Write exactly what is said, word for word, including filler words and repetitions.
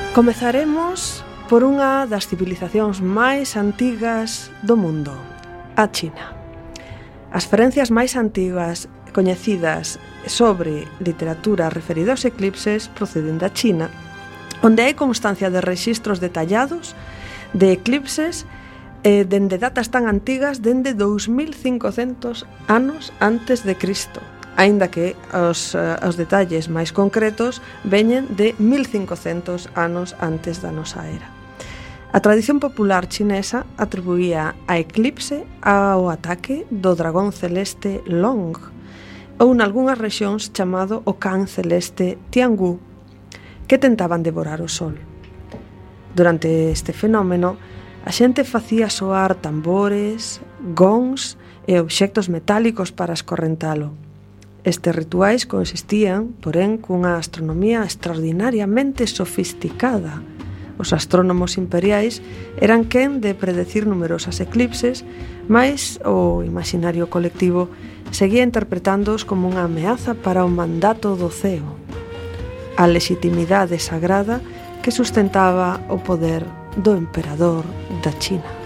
Comezaremos por unha das civilizacións máis antigas do mundo, a China. As ferencias máis antigas coñecidas sobre literatura referida aos eclipses proceden da China, onde hai constancia de rexistros detallados de eclipses eh, dende datas tan antigas dende dous mil cincocentos anos antes de Cristo, aínda que os, os detalles máis concretos veñen de mil cincocentos anos antes da nosa era. A tradición popular chinesa atribuía a eclipse ao ataque do dragón celeste Long, ou nalgúnas rexións chamado o can celeste Tianghu, que tentaban devorar o sol. Durante este fenómeno, a xente facía soar tambores, gongs e obxectos metálicos para escorrentalo. Estes rituais consistían, porén, cunha astronomía extraordinariamente sofisticada. Os astrónomos imperiais eran quen de predecir numerosas eclipses, mais o imaginario colectivo seguía interpretándoos como unha ameaza para o mandato do ceo, a lexitimidade sagrada que sustentaba o poder do emperador da China.